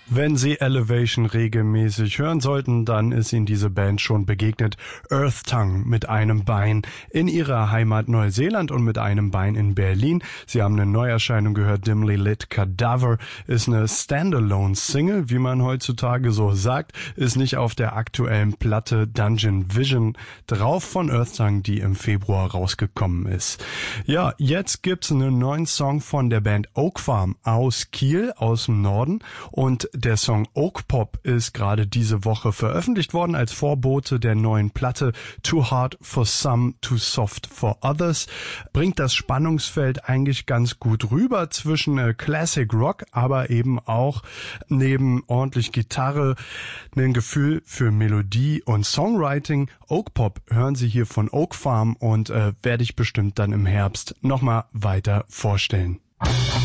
Wenn Sie Elevation regelmäßig hören sollten, dann ist Ihnen diese Band schon begegnet. Earth Tongue mit einem Bein in ihrer Heimat Neuseeland und mit einem Bein in Berlin. Sie haben eine Neuerscheinung gehört, Dimly Lit Cadaver ist eine Standalone-Single, wie man heutzutage so sagt, ist nicht auf der aktuellen Platte Dungeon Vision drauf von Earth Tongue, die im Februar rausgekommen ist. Ja, jetzt gibt's einen neuen Song von der Band Oak Farm aus Kiel, aus dem Norden, und der Song Oak Pop ist gerade diese Woche veröffentlicht worden als Vorbote der neuen Platte Too Hard for Some, Too Soft for Others. Bringt das Spannungsfeld eigentlich ganz gut rüber zwischen Classic Rock, aber eben auch neben ordentlich Gitarre ein Gefühl für Melodie und Songwriting. Oak Pop hören Sie hier von Oak Farm und werde ich bestimmt dann im Herbst nochmal weiter vorstellen.